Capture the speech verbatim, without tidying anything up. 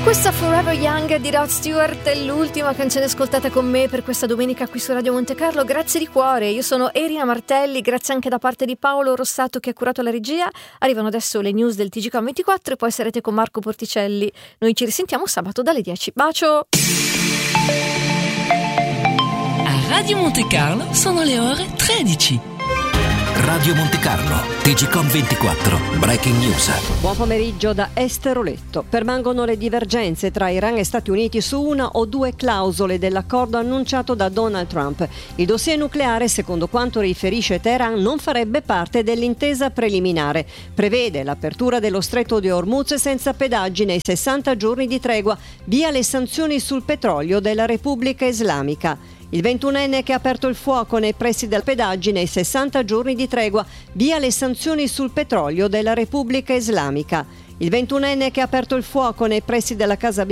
Questa Forever Young di Rod Stewart è l'ultima canzone ascoltata con me per questa domenica qui su Radio Monte Carlo. Grazie di cuore, io sono Erina Martelli, grazie anche da parte di Paolo Rossato che ha curato la regia. Arrivano adesso le news del T G Com ventiquattro e poi sarete con Marco Porticelli. Noi ci risentiamo sabato dalle dieci. Bacio! A Radio Monte Carlo sono le ore tredici. Radio Monte Carlo, T G Com ventiquattro, Breaking News. Buon pomeriggio da Esther Oletto. Permangono le divergenze tra Iran e Stati Uniti su una o due clausole dell'accordo annunciato da Donald Trump. Il dossier nucleare, secondo quanto riferisce Teheran, non farebbe parte dell'intesa preliminare. Prevede l'apertura dello stretto di Hormuz senza pedaggi nei sessanta giorni di tregua, via le sanzioni sul petrolio della Repubblica Islamica. Il ventunenne che ha aperto il fuoco nei pressi del pedaggi nei sessanta giorni di tregua, via le sanzioni sul petrolio della Repubblica Islamica. Il ventunenne che ha aperto il fuoco nei pressi della Casa